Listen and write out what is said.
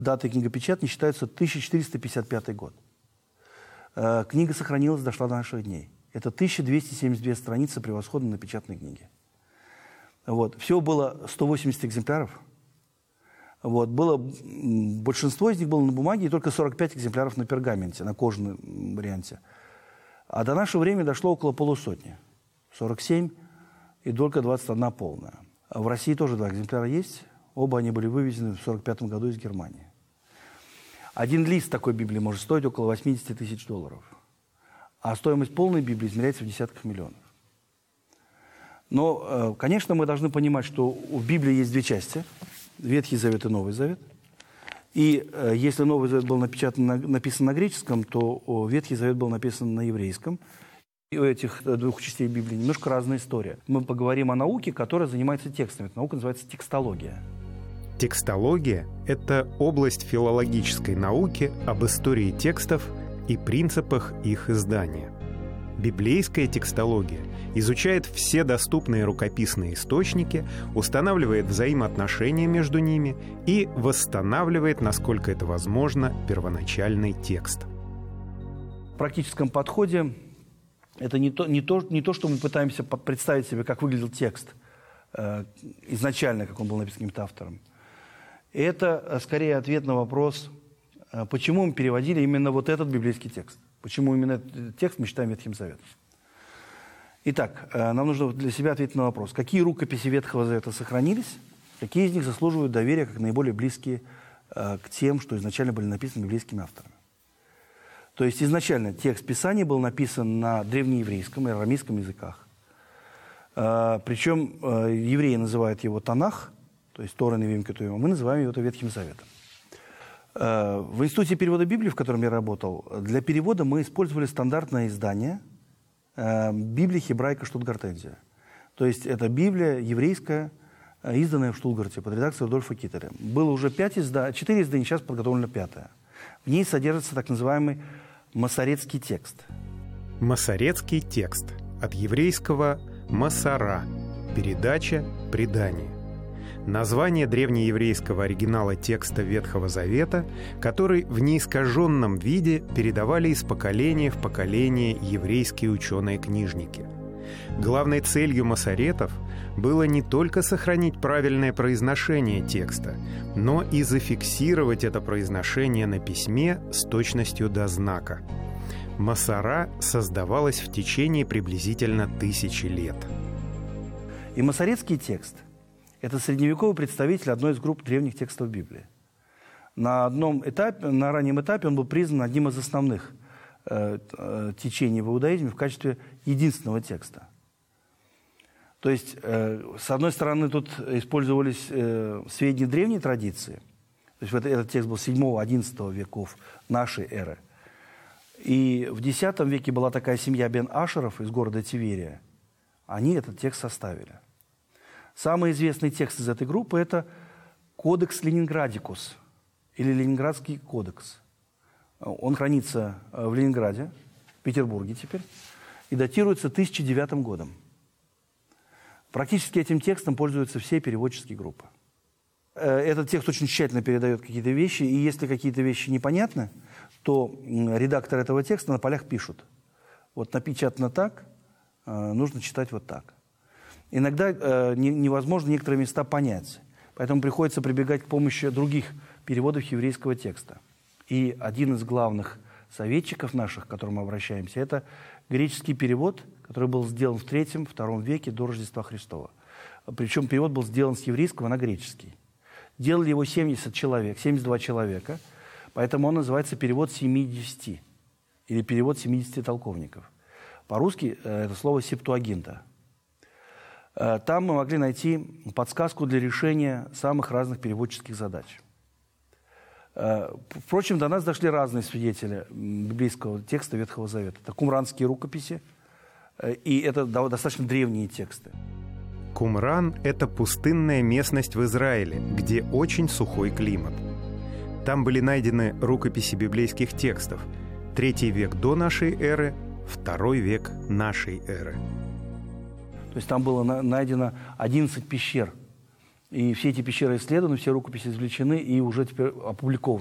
Датой книгопечатания считается 1455 год. Книга сохранилась, дошла до наших дней. Это 1272 страницы превосходно напечатанной книги. Вот. Всего было 180 экземпляров. Вот. Большинство из них было на бумаге, и только 45 экземпляров на пергаменте, на кожаном варианте. А до нашего времени дошло около полусотни. 47 и только 21 полная. В России тоже 2 экземпляра есть. Оба они были вывезены в 1945 году из Германии. Один лист такой Библии может стоить около 80 тысяч долларов. А стоимость полной Библии измеряется в десятках миллионов. Но, конечно, мы должны понимать, что в Библии есть 2 части. Ветхий Завет и Новый Завет. И если Новый Завет был написан на греческом, то Ветхий Завет был написан на еврейском. И у этих 2 частей Библии немножко разная история. Мы поговорим о науке, которая занимается текстами. Эта наука называется текстология. Текстология – это область филологической науки об истории текстов и принципах их издания. Библейская текстология изучает все доступные рукописные источники, устанавливает взаимоотношения между ними и восстанавливает, насколько это возможно, первоначальный текст. В практическом подходе это не то, что мы пытаемся представить себе, как выглядел текст изначально, как он был написан каким-то автором. Это скорее ответ на вопрос, почему мы переводили именно вот этот библейский текст. Почему именно этот текст мы считаем Ветхим Заветом. Итак, нам нужно для себя ответить на вопрос, какие рукописи Ветхого Завета сохранились, какие из них заслуживают доверия как наиболее близкие к тем, что изначально были написаны библейскими авторами. То есть изначально текст Писания был написан на древнееврейском и арамейском языках. Причем евреи называют его Танах, то есть Тора, Невиим, Кетувим, а мы называем его Ветхим Заветом. В Институте перевода Библии, в котором я работал, для перевода мы использовали стандартное издание Библии Хебрайка Штутгартензия. То есть это Библия еврейская, изданная в Штутгарте под редакцией Рудольфа Киттеря. Было уже 4 издания, сейчас подготовлено 5-е. В ней содержится так называемый масоретский текст. Масоретский текст от еврейского «масара» – передача, предание. Название древнееврейского оригинала текста Ветхого Завета, который в неискаженном виде передавали из поколения в поколение еврейские ученые-книжники. Главной целью масоретов было не только сохранить правильное произношение текста, но и зафиксировать это произношение на письме с точностью до знака. Масара создавалась в течение приблизительно 1000 лет. И масоретский текст – это средневековый представитель одной из групп древних текстов Библии. На раннем этапе он был признан одним из основных течений в иудаизме в качестве единственного текста. То есть, с одной стороны, тут использовались сведения древней традиции. То есть этот текст был 7-11 веков нашей эры. И в X веке была такая семья Бен-Ашеров из города Тиверия. Они этот текст составили. Самый известный текст из этой группы – это Кодекс Ленинградикус, или Ленинградский кодекс. Он хранится в Ленинграде, в Петербурге теперь, и датируется 1009 годом. Практически этим текстом пользуются все переводческие группы. Этот текст очень тщательно передает какие-то вещи, и если какие-то вещи непонятны, то редактор этого текста на полях пишут. Вот напечатано так, нужно читать вот так. Иногда невозможно некоторые места понять, поэтому приходится прибегать к помощи других переводов еврейского текста. И один из главных советчиков наших, к которым мы обращаемся, это греческий перевод, который был сделан в III-II веке до Рождества Христова. Причем перевод был сделан с еврейского на греческий. Делали его 72 человека, поэтому он называется перевод 70, или перевод 70 толковников. По-русски это слово «септуагинта». Там мы могли найти подсказку для решения самых разных переводческих задач. Впрочем, до нас дошли разные свидетели библейского текста Ветхого Завета. Это кумранские рукописи, и это достаточно древние тексты. Кумран – это пустынная местность в Израиле, где очень сухой климат. Там были найдены рукописи библейских текстов. 3 век до нашей эры, 2 век нашей эры. То есть там было найдено 11 пещер И все эти пещеры исследованы, все рукописи извлечены и уже теперь опубликованы.